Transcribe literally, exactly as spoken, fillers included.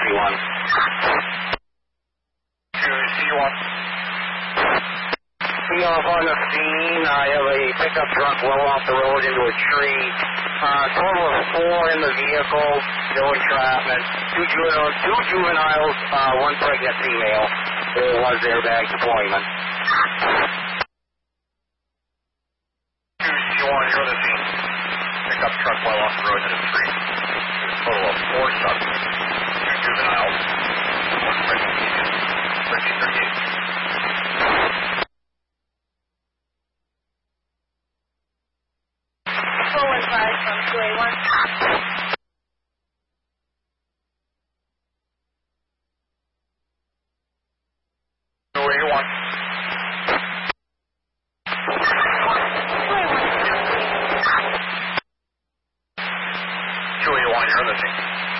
C one. two C one. C off on the scene. I have a pickup truck well off the road into a tree. Uh, total of four in the vehicle, no entrapment. Two juveniles, two juveniles uh, one pregnant female. There was airbag deployment. two C one, you're the scene. Pickup truck well off the road into a tree. There's a total of four suspects. Two juveniles, one pregnant female. thirteen thirteen. four one five from two A one. two A one. two A one, you're the scene.